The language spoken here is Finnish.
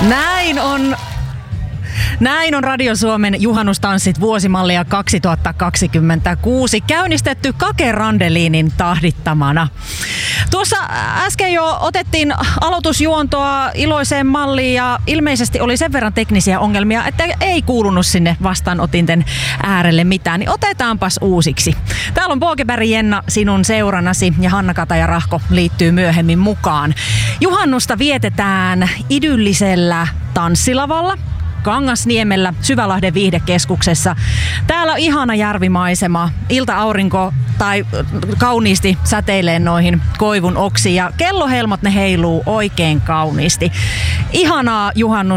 Näin on Radio Suomen juhannustanssit vuosimallia 2026 käynnistetty Kake Randelinin tahdittamana. Tuossa äsken jo otettiin aloitusjuontoa iloiseen malliin ja ilmeisesti oli sen verran teknisiä ongelmia, että ei kuulunut sinne vastaanotinten äärelle mitään, niin otetaanpas uusiksi. Täällä on Pågeberg Jenna sinun seurannasi ja Hanna Kataja-Rahko liittyy myöhemmin mukaan. Juhannusta vietetään idyllisellä tanssilavalla Kangasniemellä Syvälahden viihdekeskuksessa. Täällä on ihana järvimaisema, ilta-aurinko tai kauniisti säteilee noihin koivun oksiin ja kellohelmot ne heiluu oikein kauniisti. Ihanaa juhannus